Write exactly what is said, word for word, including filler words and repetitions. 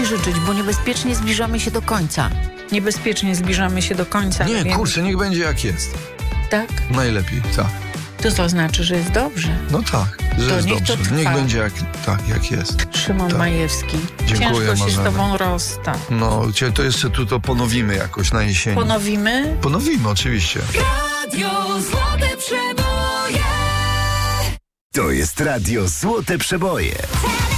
życzyć, bo niebezpiecznie zbliżamy się do końca. Niebezpiecznie zbliżamy się do końca. Nie, więc... kurczę, niech będzie jak jest. Tak? Najlepiej, tak. To to znaczy, że jest dobrze. No tak, że To jest niech to dobrze. trwa. Niech będzie jak, tak, jak jest. Szymon Tak. Majewski. Dziękuję, Ciężko się Marzena. z tobą rozsta. No, cię to jeszcze tu to ponowimy jakoś na jesieni. Ponowimy? Ponowimy, oczywiście. Radio Złote Przeboje. To jest Radio Złote Przeboje.